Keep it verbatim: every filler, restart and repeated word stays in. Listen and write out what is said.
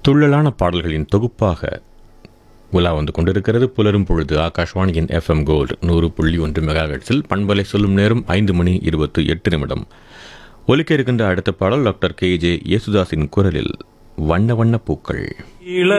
துள்ளலான பாடல்களின் தொகுப்பாக உலா வந்து கொண்டிருக்கிறது புலரும் பொழுது. ஆகாஷ்வாணியின் எஃப்எம் கோல்டு நூறு புள்ளி ஒன்று மெகா ஹெர்ட்ஸில் பண்பலை சொல்லும் நேரம் ஐந்து மணி இருபத்தி எட்டு நிமிடம். ஒலிக்க இருக்கின்ற அடுத்த பாடல் டாக்டர் கே ஜே யேசுதாஸின் குரலில் வண்ண வண்ண பூக்கள்.